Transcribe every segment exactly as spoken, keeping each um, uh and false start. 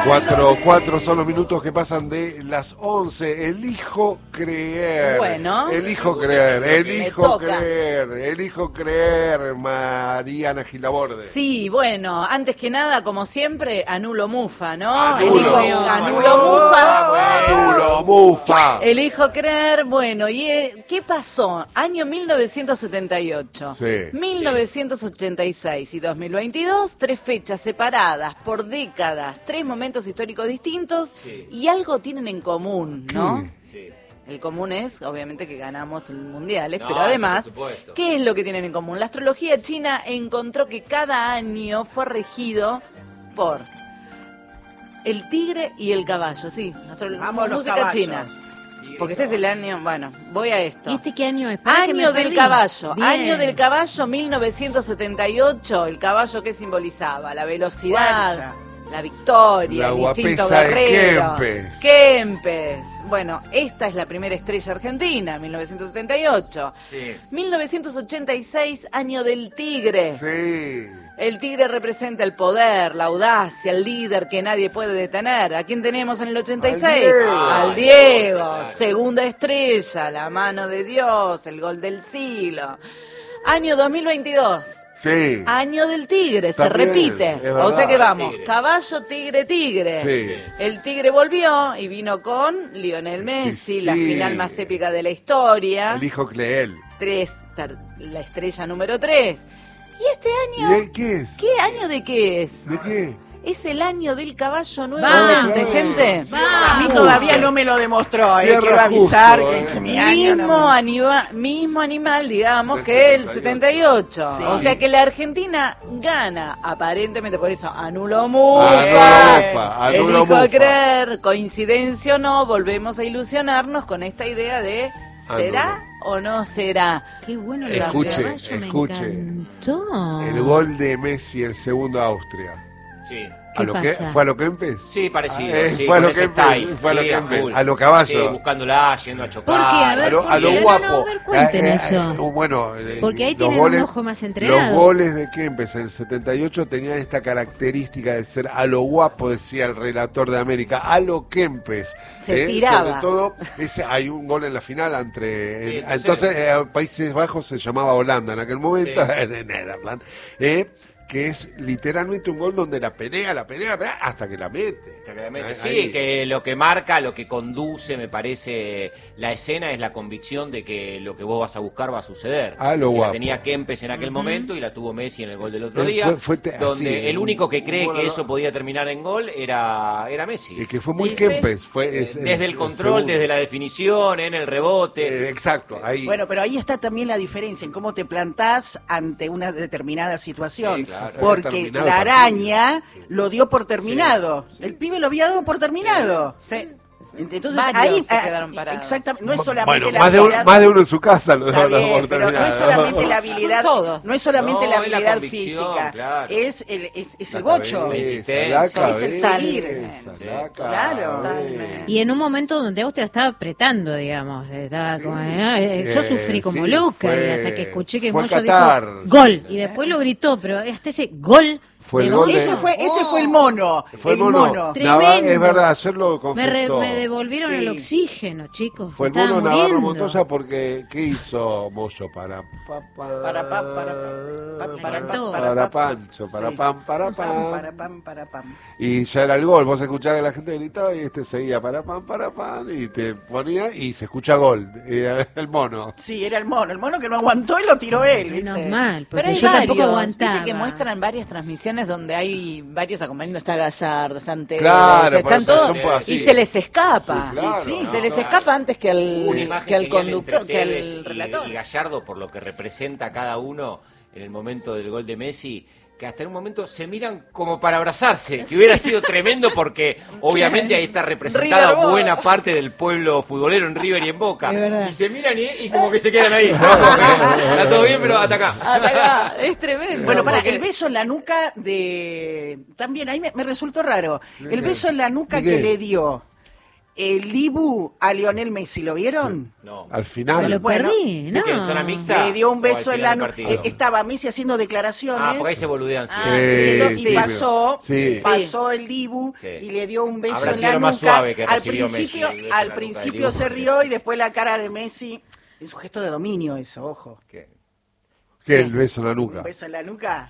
Cuatro, cuatro son los minutos que pasan de las once. Elijo creer. Bueno. Elijo creer, elijo toca. creer, elijo creer, Mariana Gilaborde. Sí, bueno, antes que nada, como siempre, anulo mufa, ¿no? Anulo. Elijo, anulo mufa. Anulo mufa. Elijo creer, bueno, ¿y eh, qué pasó? Año mil novecientos setenta y ocho, Sí. mil novecientos ochenta y seis y dos mil veintidós, tres fechas separadas por décadas, tres momentos históricos distintos Sí. y algo tienen en común, ¿no? ¿Qué? Sí. El común es, obviamente, que ganamos el mundiales, No, pero eso además, por supuesto. ¿qué es lo que tienen en común? La astrología china encontró que cada año fue regido por el tigre y el caballo, sí, astro- Vamos los música caballos. china. Porque este es el año, bueno, voy a esto. ¿Y este qué año es? Pará que me Año del perdí. caballo, Bien. año del caballo mil novecientos setenta y ocho, el caballo que simbolizaba la velocidad, Fuerza. la victoria, La el instinto guapesa de guerrero. Kempes. Kempes. Bueno, esta es la primera estrella argentina, mil novecientos setenta y ocho. Sí. mil novecientos ochenta y seis, año del tigre. Sí. El tigre representa el poder, la audacia, el líder que nadie puede detener. ¿A quién tenemos en el ochenta y seis? Al Diego. Al Diego. Segunda estrella, la mano de Dios, el gol del siglo. Año dos mil veintidós. Sí. Año del tigre, se También, repite. es verdad. O sea que vamos, Tigre. caballo, tigre, tigre. Sí. El tigre volvió y vino con Lionel Messi, Sí, la sí. final más épica de la historia. Elijo creer. Tres, ter- la estrella número tres. Y este ¿Y año, de qué es? ¿qué año de qué es? ¿De qué? Es el año del caballo nuevamente, Vamos. gente. A mí todavía no me lo demostró, eh. Cierra Quiero avisar justo, que, eh. que mi año Mismo, no me... anima- mismo animal, digamos, Del que el setenta setenta y ocho. Sí. O sea que la Argentina gana, aparentemente, por eso anuló Anulo mufa. mufa, anulo Elijo mufa. creer, coincidencia o no, volvemos a ilusionarnos con esta idea de ¿será o no será? Qué bueno lo Escuche, del caballo, escuche. me encantó. El gol de Messi, el segundo a Austria. Sí. ¿A ¿Qué lo que, pasa? ¿Fue a lo Kempes? Sí, parecido. Ah, eh, sí, fue a con lo ese Kempes, style. fue a lo Sí, Kempes, full. a lo caballo. Sí, buscándola, yendo a chocar. ¿Por qué? A ver, A lo, a lo porque- guapo. no, no, a ver, cuenten Eh, eh, eso. eh, bueno, eh, Porque ahí los tienen un ojo más entrenado. Los goles de Kempes en el setenta y ocho tenían esta característica de ser a lo guapo, decía el relator de América, a lo Kempes. Se Eh, tiraba. Sobre todo, ese, hay un gol en la final entre... Sí, en- sí, entonces, sí. eh, Países Bajos se llamaba Holanda en aquel momento, Sí. en Nederland. Eh, que es literalmente un gol donde la pelea, la pelea, la pelea, hasta que la mete. Claramente. Ahí- Sí, ahí. que lo que marca, lo que conduce, me parece, la escena es la convicción de que lo que vos vas a buscar va a suceder. Ah, lo Que la guapo. tenía Kempes en aquel momento y la tuvo Messi en el gol del otro Eh, día, fue- fue te- donde así, el único que cree bueno, que eso podía terminar en gol era, era Messi. El que fue muy Sí, Kempes. Fue, Eh, es- desde es- el es control, segundo. desde la definición, en el rebote. Eh, exacto, ahí. Bueno, pero ahí está también la diferencia en cómo te plantás ante una determinada situación. Sí, claro. Porque Terminado la el araña lo dio por terminado. El pibe lo había dado por terminado. Sí. Entonces Varios ahí se ah, quedaron parados. exactamente, no es solamente bueno, la más de, habilidad. un- más de uno en su casa lo Está lo- bien, lo pero no termina. es solamente la habilidad, Todos. no es solamente No, la es la habilidad convicción, física, claro. es el es, es La el bocho. La cabeza, insistencia. la Es el cabeza, seguir. la Claro. cabeza. Y en un momento donde Austria estaba apretando, digamos, estaba como, eh, yo Eh, sufrí como sí, loca fue- y hasta que escuché que fue Moyo Qatar. dijo gol y después lo gritó, pero hasta ese gol Fue el de gol de- Ese fue ese fue el mono, Fue el el mono. mono. Tremendo. Nava- es verdad, ayer lo me, re- confesó. me devolvieron Sí. el oxígeno, chicos. Fue el estaba mono Navarro muriendo. Montoya porque ¿qué hizo Moyo para pa, pa, Para pam, para pa, para Me pam, encantó. para Pancho, para Sí. pam, para pam. para pam, para pam. Y ya era el gol, vos escuchabas que la gente gritaba y este seguía para pam, para pam y te ponía y se escucha gol, era el mono. Sí, era el mono, el mono que no aguantó y lo tiró él, Menos ¿viste? mal, porque Pero hay yo varios, tampoco aguantaba. viste que muestran varias transmisiones donde hay varios acompañando, está Gallardo, están Tevez, Claro, por están eso todos, son pues así. y se les escapa. Sí, claro. Y sí, No, se les claro. escapa antes que Una al, imagen que al genial conductor, entre que Tevez al y- relator. Y Gallardo, por lo que representa cada uno en el momento del gol de Messi, que hasta en un momento se miran como para abrazarse, que hubiera sido tremendo porque obviamente ahí está representada River Boca. buena parte del pueblo futbolero en River y en Boca. Es verdad. Y se miran y, y como que se quedan ahí. ¿no? Como que está todo bien, pero hasta acá. Hasta acá, es tremendo. Bueno, para porque- el beso en la nuca de... También ahí me, me resultó raro. El qué? beso en la nuca ¿De qué? que le dio el Dibu a Lionel Messi, ¿lo vieron? No. Al Me final. lo Bueno, perdí, ¿De qué, en ¿no? zona mixta? Le dio un ¿O beso al en la final del nuca. partido? Estaba Messi haciendo declaraciones. Ah, porque ahí se boludean. Sí. Ah, Sí, y sí, pasó, sí. pasó el Dibu Sí. y le dio un beso Habrá en sido la lo más nuca. suave que al recibió principio, Messi, el beso en al la nuca del principio Dibu, se porque- rió y después la cara de Messi. Es un gesto de dominio eso, ojo. ¿Qué? ¿Qué? El beso en la Un nuca. beso en la nuca.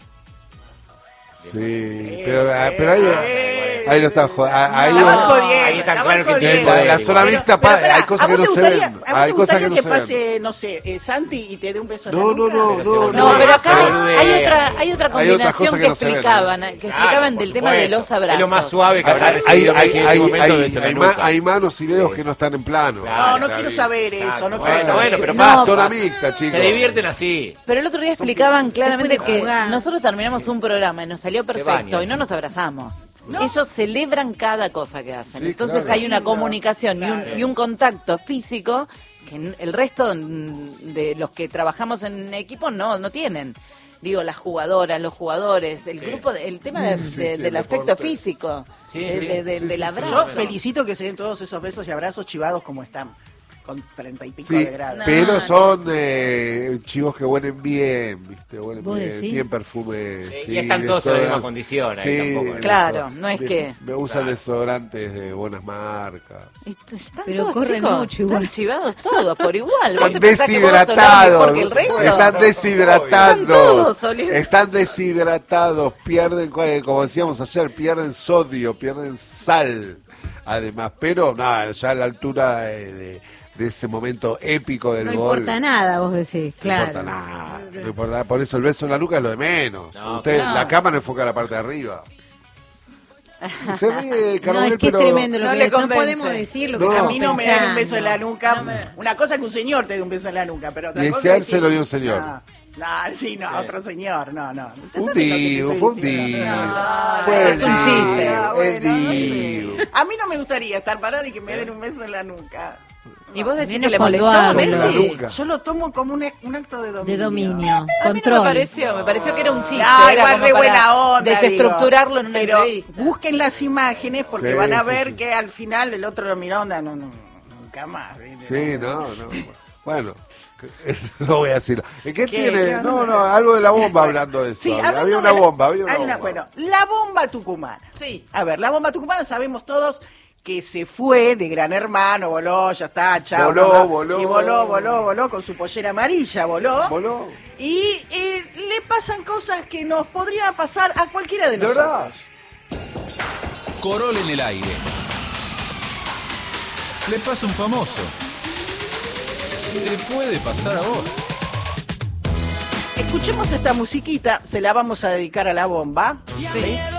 Sí, pero, ah, pero ahí, Eh, ahí no está jodiendo. Ahí, Estaban no, jodiendo, ahí está estaban claro que jodiendo. tiene la, la zona Pero- mixta, Pero, pa- pará, hay cosas ¿a que vos no te se gustaría- ven. ¿A vos Hay te cosas que gustaría no que se ven. pase, no sé, eh, Santi y te dé un beso en No, la no, nuca? no, Pero se no, boludea. No, no. pero Se acá boludea. hay otra, hay otra Hay otras combinación cosas que, que no se ven. explicaban, que Claro, explicaban por del tema de supuesto. los abrazos. Es lo más suave que habrá Hay, recibido hay, Messi en hay, ese momento hay- de beso en la hay ma- nuca. hay manos y dedos Sí. que no están en plano. Claro. No, no Está quiero bien. saber eso, Exacto. no quiero Bueno, saber. bueno, pero No, pasa. Zona mixta, chicos. Se divierten así. Pero el otro día explicaban claramente Después de que jugar. nosotros terminamos un programa y nos salió perfecto bañan. y no nos abrazamos. No. Ellos celebran cada cosa que hacen. Sí, Entonces claro. hay una Lindo. comunicación y un, y un contacto físico que n- el resto mm, de los que trabajamos en equipo no, no tienen. Digo, las jugadoras, los jugadores, el Sí. grupo, de- el tema de- Sí, sí, de- el del afecto deporte. físico, Sí, de- sí. de- de- Sí, del sí, sí. abrazo. Yo felicito que se den todos esos besos y abrazos chivados como están, con treinta y pico Sí, de grados. No. pero son eh, chivos que huelen bien, ¿viste? Huelen ¿Vos bien, decís? tienen perfume. Sí, sí, y están todos en la misma desodorante. condición ahí Sí, tampoco. Claro, desodor- no es me- que- Me usan desodorantes de buenas marcas. Est- Están Pero todos, corren chicos, mucho igual. están chivados todos por igual. ¿Vos Están te pensás que vos olés deshidratados. mejor que el resto? Están deshidratados. Están todos oliendo. Están deshidratados. Pierden, eh, como decíamos ayer, pierden sodio, pierden sal. Además, pero nada, ya a la altura eh, de, de ese momento épico del No gol. importa nada, vos decís, No claro. importa nada, no importa nada. Por eso el beso en la nuca es lo de menos. No, Usted, claro. la cámara enfoca la parte de arriba. Se ríe No, Carabel, es que es pero tremendo lo no que le no convence. podemos decir lo que No. A estamos mí no me den un beso en la pensando. nuca. Una cosa es que un señor te dé un beso en la nuca, pero otra Y cosa ese a él es se que- lo dio un señor. No, no, sí, no, otro señor, no, no. ¿Usted Un sabe lo que te divo, estoy fue un diciendo? divo. No, Fue no, el es un no, chiste. no, El bueno, no sé. divo. A mí no me gustaría estar parada y que me den un beso en la nuca. Y vos decís Menos que le cuando molestó a hablo. Messi. Nunca. Yo lo tomo como un, un acto de dominio. De dominio, A mí no control. me pareció, me pareció que era un chiste. No, era igual como re para buena onda. desestructurarlo digo. en una Pero entrevista. busquen las imágenes porque Sí, van a sí, ver sí. que al final el otro lo miró, onda, no, no, nunca más. ¿viste? Sí, no, no. Bueno, no voy a decirlo. ¿Qué, ¿Qué? tiene? ¿Qué? No, no, algo de la bomba hablando de eso. Sí, había hablando una de la- bomba, había una hay bomba. bueno, la bomba tucumana. Sí. A ver, la bomba tucumana sabemos todos que se fue de Gran Hermano, voló, ya está, chao. Voló, mamá. voló. Y voló, voló, voló con su pollera amarilla, voló. ¿Voló? Y eh, le pasan cosas que nos podría pasar a cualquiera de ¿De nosotros. verdad? Corol en el aire. Le pasa un famoso. Te puede pasar a vos. Escuchemos esta musiquita, se la vamos a dedicar a la bomba. ¿sí?